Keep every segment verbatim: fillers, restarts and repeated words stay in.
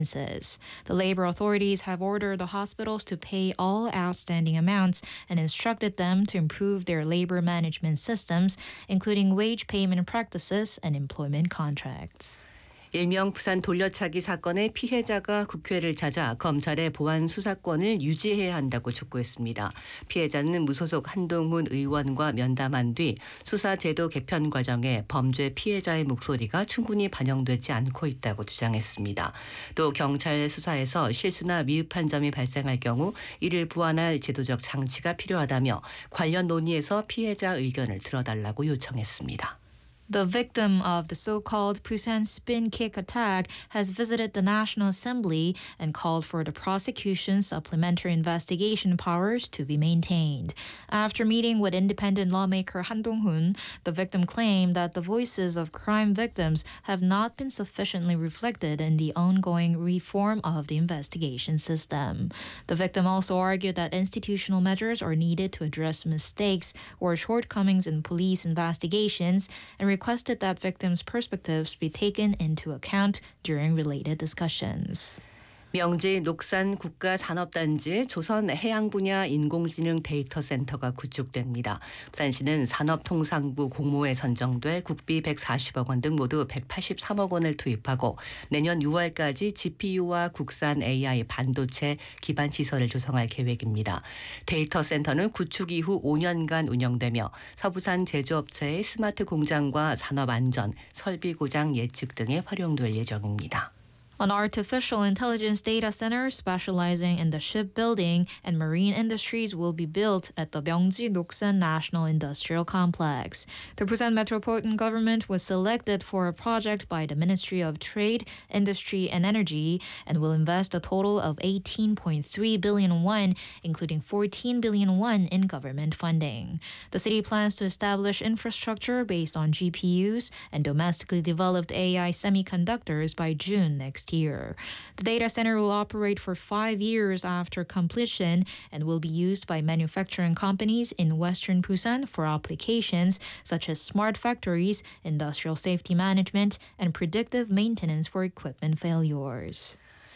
The labor authorities have ordered the hospitals to pay all outstanding amounts and instructed them to improve their labor management systems, including wage payment practices and employment contracts. 일명 부산 돌려차기 사건의 피해자가 국회를 찾아 검찰의 보안 수사권을 유지해야 한다고 촉구했습니다. 피해자는 무소속 한동훈 의원과 면담한 뒤 수사 제도 개편 과정에 범죄 피해자의 목소리가 충분히 반영되지 않고 있다고 주장했습니다. 또 경찰 수사에서 실수나 미흡한 점이 발생할 경우 이를 보완할 제도적 장치가 필요하다며 관련 논의에서 피해자 의견을 들어달라고 요청했습니다. The victim of the so-called Busan spin kick attack has visited the National Assembly and called for the prosecution's supplementary investigation powers to be maintained. After meeting with independent lawmaker Han Dong-hoon, the victim claimed that the voices of crime victims have not been sufficiently reflected in the ongoing reform of the investigation system. The victim also argued that institutional measures are needed to address mistakes or shortcomings in police investigations and requested that victims' perspectives be taken into account during related discussions. 명지 녹산 국가산업단지에 조선해양 분야 인공지능 데이터센터가 구축됩니다. 부산시는 산업통상부 공모에 선정돼 국비 백사십억 원 등 모두 백팔십삼억 원을 투입하고 내년 유월까지 지피유와 국산 에이아이 반도체 기반 시설을 조성할 계획입니다. 데이터센터는 구축 이후 오 년간 운영되며 서부산 제조업체의 스마트 공장과 산업안전, 설비 고장 예측 등에 활용될 예정입니다. An artificial intelligence data center specializing in the shipbuilding and marine industries will be built at the Myeongji Noksan National Industrial Complex. The Busan Metropolitan Government was selected for a project by the Ministry of Trade, Industry and Energy and will invest a total of eighteen point three billion won, including fourteen billion won in government funding. The city plans to establish infrastructure based on G P Us and domestically developed A I semiconductors by June next year. The data center will operate for five years after completion and will be used by manufacturing companies in Western Busan for applications such as smart factories, industrial safety management, and predictive maintenance for equipment failures.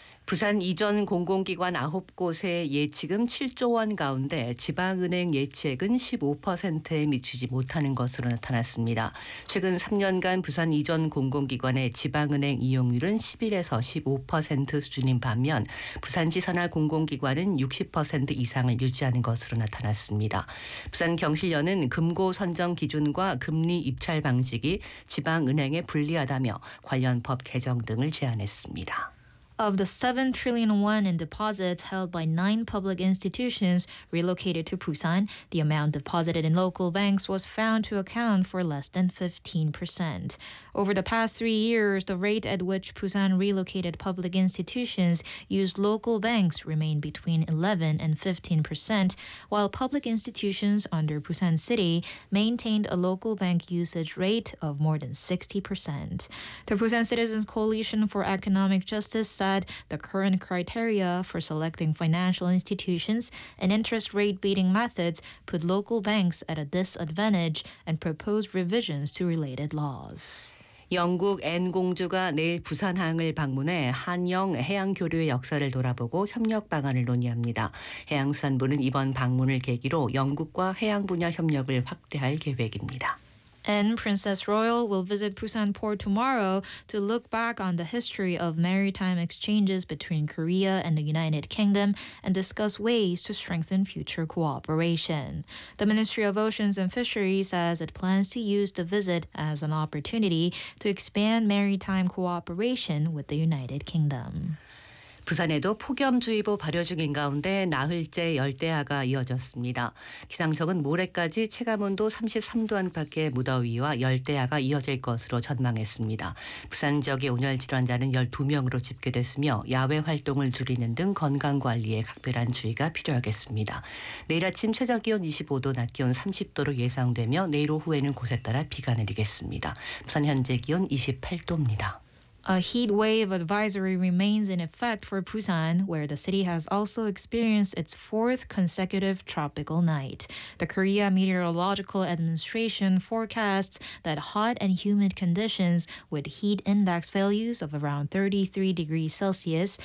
부산 이전 공공기관 아홉 곳의 예치금 칠조 원 가운데 지방은행 예치액은 십오 퍼센트에 미치지 못하는 것으로 나타났습니다. 최근 삼 년간 부산 이전 공공기관의 지방은행 이용률은 십일에서 십오 퍼센트 수준인 반면 부산시 산하 공공기관은 육십 퍼센트 이상을 유지하는 것으로 나타났습니다. 부산경실련은 금고 선정 기준과 금리 입찰 방식이 지방은행에 불리하다며 관련 법 개정 등을 제안했습니다. Of the seven trillion won in deposits held by nine public institutions relocated to Busan, the amount deposited in local banks was found to account for less than fifteen percent. Over the past three years, the rate at which Busan relocated public institutions used local banks remained between eleven and fifteen percent, while public institutions under Busan City maintained a local bank usage rate of more than sixty percent. The Busan Citizens Coalition for Economic Justice said the current criteria for selecting financial institutions and interest rate beating methods put local banks at a disadvantage and proposed revisions to related laws. 영국 앤 공주가 내일 부산항을 방문해 한영 해양교류의 역사를 돌아보고 협력 방안을 논의합니다. 해양수산부는 이번 방문을 계기로 영국과 해양 분야 협력을 확대할 계획입니다. And Princess Royal will visit Busan Port tomorrow to look back on the history of maritime exchanges between Korea and the United Kingdom and discuss ways to strengthen future cooperation. The Ministry of Oceans and Fisheries says it plans to use the visit as an opportunity to expand maritime cooperation with the United Kingdom. 부산에도 폭염주의보 발효 중인 가운데 나흘째 열대야가 이어졌습니다. 기상청은 모레까지 체감온도 삼십삼 도 안팎의 무더위와 열대야가 이어질 것으로 전망했습니다. 부산 지역의 온열 질환자는 열두 명으로 집계됐으며 야외 활동을 줄이는 등 건강관리에 각별한 주의가 필요하겠습니다. 내일 아침 최저기온 이십오 도, 낮 기온 삼십 도로 예상되며 내일 오후에는 곳에 따라 비가 내리겠습니다. 부산 현재 기온 이십팔 도입니다. A heat wave advisory remains in effect for Busan, where the city has also experienced its fourth consecutive tropical night. The Korea Meteorological Administration forecasts that hot and humid conditions with heat index values of around thirty-three degrees Celsius